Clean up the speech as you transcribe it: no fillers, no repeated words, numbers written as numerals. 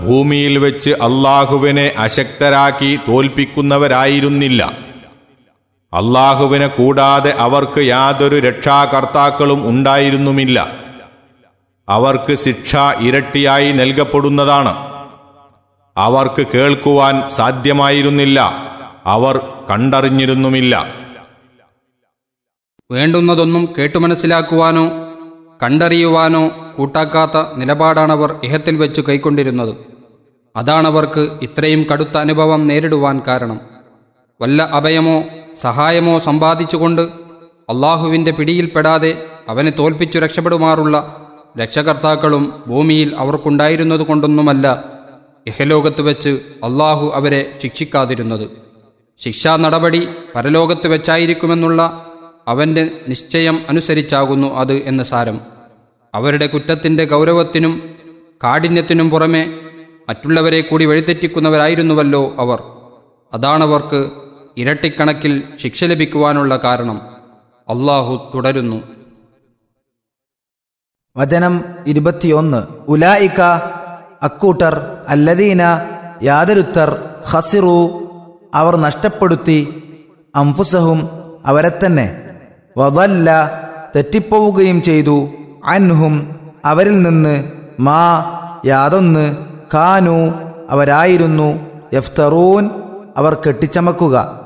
ഭൂമിയിൽ വെച്ച് അല്ലാഹുവിനെ അശക്തരാക്കി തോൽപ്പിക്കുന്നവരായിരുന്നില്ല. അല്ലാഹുവിനെ കൂടാതെ അവർക്ക് യാതൊരു രക്ഷാകർത്താക്കളും ഉണ്ടായിരുന്നുമില്ല. അവർക്ക് ശിക്ഷ ഇരട്ടിയായി നൽകപ്പെടുന്നതാണ്. അവർക്ക് കേൾക്കുവാൻ സാധ്യമായിരുന്നില്ല, അവർ കണ്ടറിഞ്ഞിരുന്നുമില്ല. വേണ്ടുന്നതൊന്നും കേട്ടുമനസ്സിലാക്കുവാനോ കണ്ടറിയുവാനോ കൂട്ടാക്കാത്ത നിലപാടാണവർ ഇഹത്തിൽ വെച്ചു കൈക്കൊണ്ടിരുന്നത്. അതാണവർക്ക് ഇത്രയും കടുത്ത അനുഭവം നേരിടുവാൻ കാരണം. വല്ല അഭയമോ സഹായമോ സമ്പാദിച്ചുകൊണ്ട് അള്ളാഹുവിൻ്റെ പിടിയിൽപ്പെടാതെ അവനെ തോൽപ്പിച്ചു രക്ഷപ്പെടുമാറുള്ള രക്ഷകർത്താക്കളും ഭൂമിയിൽ അവർക്കുണ്ടായിരുന്നത് കൊണ്ടൊന്നുമല്ല ഇഹലോകത്ത് വെച്ച് അള്ളാഹു അവരെ ശിക്ഷിക്കാതിരുന്നത്. ശിക്ഷാ നടപടി പരലോകത്ത് വെച്ചായിരിക്കുമെന്നുള്ള അവൻ്റെ നിശ്ചയം അനുസരിച്ചാകുന്നു അത് എന്ന് സാരം. അവരുടെ കുറ്റത്തിൻ്റെ ഗൗരവത്തിനും കാഠിന്യത്തിനും പുറമെ മറ്റുള്ളവരെ കൂടി വഴിതെറ്റിക്കുന്നവരായിരുന്നുവല്ലോ അവർ. അതാണവർക്ക് ഇരട്ടിക്കണക്കിൽ ശിക്ഷ ലഭിക്കുവാനുള്ള കാരണം. അള്ളാഹു തുടരുന്നു. വചനം 21. ഉലായിക അക്കൂട്ടർ അല്ലദീന യാതൊരുത്തർ ഖസിറു അവർ നഷ്ടപ്പെടുത്തി അംഫുസഹും അവരെ തന്നെ വദല്ല തെറ്റിപ്പോവുകയും ചെയ്തു അൻഹും അവരിൽ നിന്ന് മാ യാതൊന്ന് കാനു അവരായിരുന്നു യഫ്തറൂൻ അവർ കെട്ടിച്ചമക്കുക.